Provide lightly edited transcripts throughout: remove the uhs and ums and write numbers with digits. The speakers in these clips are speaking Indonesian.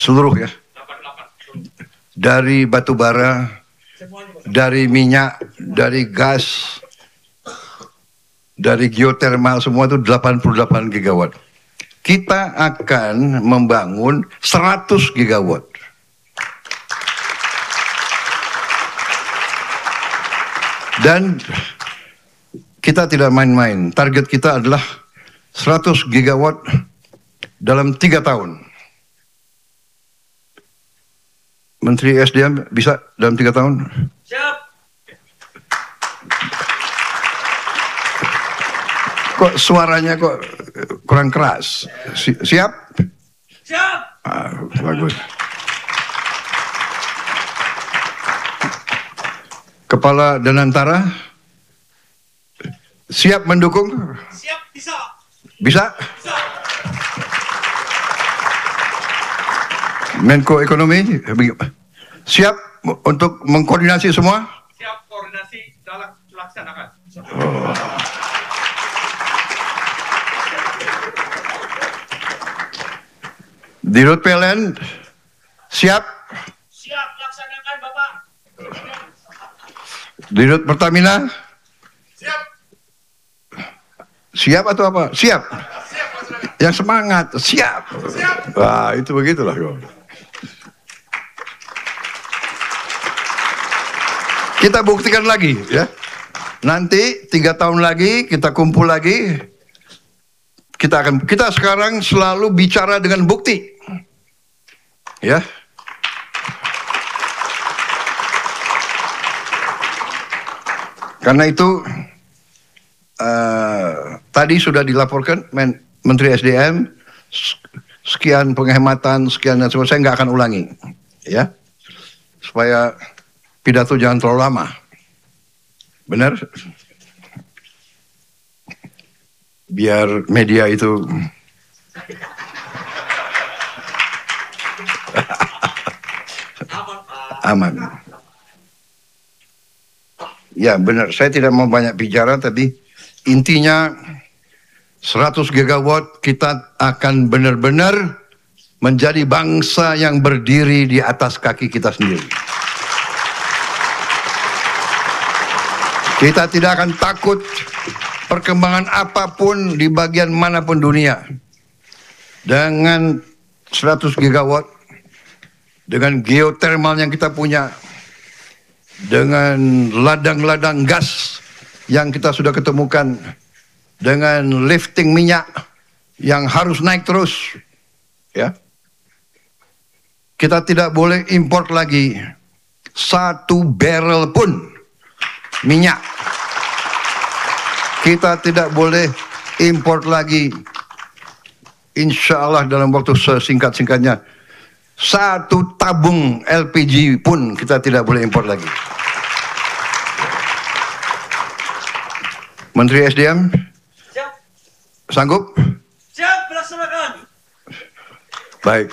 seluruh ya, dari batu bara, dari minyak, dari gas, dari geotermal, semua itu 88 gigawatt. Kita akan membangun 100 gigawatt. Dan kita tidak main-main. Target kita adalah 100 gigawatt dalam 3 tahun. Menteri SDM bisa dalam 3 tahun? Siap. Kok suaranya kok kurang keras? Siap? Siap. Bagus. Kepala Danantara siap mendukung? Siap, bisa. Bisa? Bisa. Menko Ekonomi siap untuk mengkoordinasi semua? Siap, koordinasi dalam laksanakan. Oh. Dirut PLN siap? Siap, laksanakan Bapak. Dirut Pertamina Siap. siap atau apa? Siap. Siap, laksanakan. Yang semangat, siap. Siap. Wah, itu begitulah. Kita buktikan lagi ya. Nanti 3 tahun lagi kita kumpul lagi. Kita sekarang selalu bicara dengan bukti. Ya. Karena itu tadi sudah dilaporkan Menteri SDM sekian penghematan, sekian dan semua, saya nggak akan ulangi, ya, supaya pidato jangan terlalu lama, benar? Biar media itu aman. Ya benar, saya tidak mau banyak bicara, tapi intinya 100 gigawatt kita akan benar-benar menjadi bangsa yang berdiri di atas kaki kita sendiri. Kita tidak akan takut perkembangan apapun di bagian manapun dunia. Dengan 100 gigawatt, dengan geotermal yang kita punya, dengan ladang-ladang gas yang kita sudah ketemukan, dengan lifting minyak yang harus naik terus, ya, kita tidak boleh import lagi 1 barrel pun minyak. Kita tidak boleh import lagi, insya Allah dalam waktu sesingkat-singkatnya 1 tabung LPG pun kita tidak boleh import lagi. Menteri SDM Siap. sanggup? Siap, laksanakan. Baik.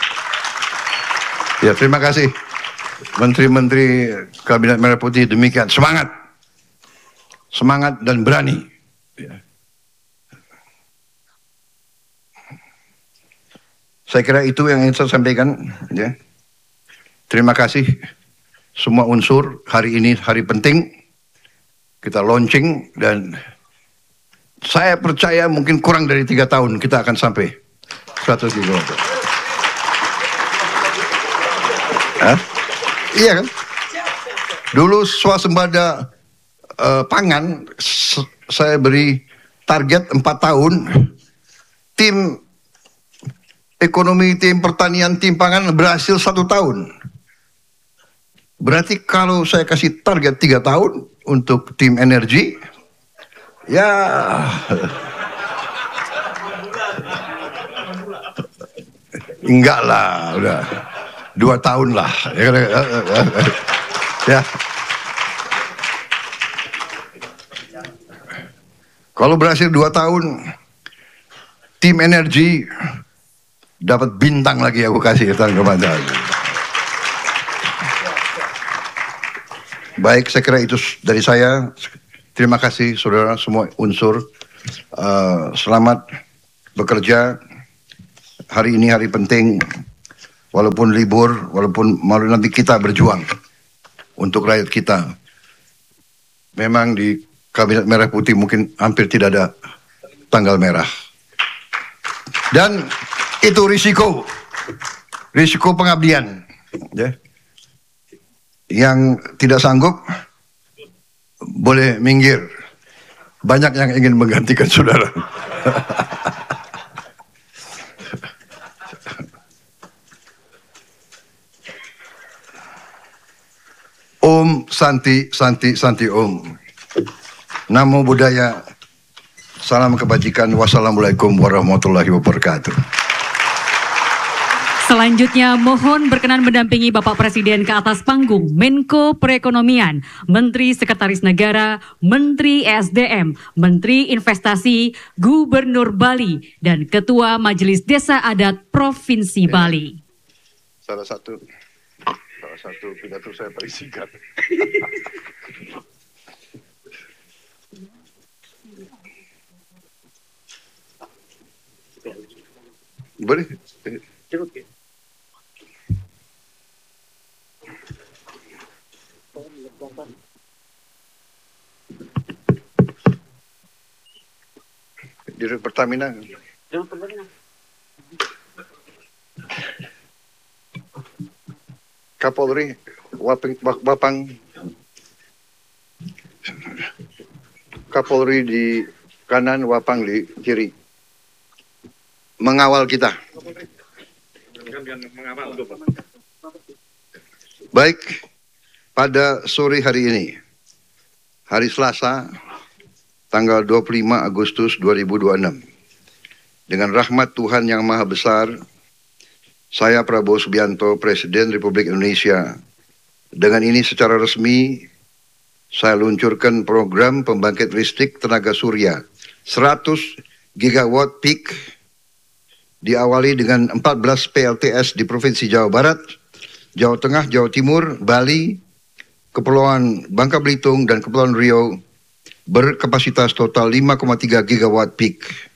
Ya, terima kasih Menteri-Menteri Kabinet Merah Putih, demikian semangat, semangat dan berani. Ya. Saya kira itu yang ingin saya sampaikan. Ya. Terima kasih semua unsur. Hari ini hari penting, kita launching, dan saya percaya mungkin kurang dari 3 tahun kita akan sampai 100 gigawatt. Iya kan? Dulu swasembada pangan saya beri target 4 tahun. Tim ekonomi, tim pertanian, tim pangan berhasil 1 tahun. Berarti kalau saya kasih target 3 tahun untuk tim energi, ya enggak lah, udah 2 tahun lah. Ya. Kalau berhasil 2 tahun, tim energi dapat bintang lagi, aku kasih ke Anda. Baik, saya kira itu dari saya. Terima kasih saudara semua unsur. Selamat bekerja. Hari ini hari penting. walaupun libur, walaupun malu, nanti kita berjuang untuk rakyat kita. Memang di Kabinet Merah Putih mungkin hampir tidak ada tanggal merah. Dan itu risiko pengabdian. Ya. Yang tidak sanggup boleh minggir. Banyak yang ingin menggantikan saudara. Om Santi Santi Santi Om. Namo Buddhaya. Salam kebajikan. Wassalamualaikum warahmatullahi wabarakatuh. Selanjutnya mohon berkenan mendampingi Bapak Presiden ke atas panggung Menko Perekonomian, Menteri Sekretaris Negara, Menteri ESDM, Menteri Investasi, Gubernur Bali, dan Ketua Majelis Desa Adat Provinsi Bali. Salah satu pidato saya paling singkat. Boleh? Dirut Pertamina. Kapolri Bapang. Kapolri di kanan, Wapang di kiri. Mengawal kita. Baik, pada sore hari ini, hari Selasa, tanggal 25 Agustus 2026, dengan rahmat Tuhan Yang Maha Besar, saya Prabowo Subianto, Presiden Republik Indonesia, dengan ini secara resmi, saya luncurkan program pembangkit listrik tenaga surya 100 gigawatt peak, diawali dengan 14 PLTS di Provinsi Jawa Barat, Jawa Tengah, Jawa Timur, Bali, Kepulauan Bangka Belitung, dan Kepulauan Riau, berkapasitas total 5,3 gigawatt peak.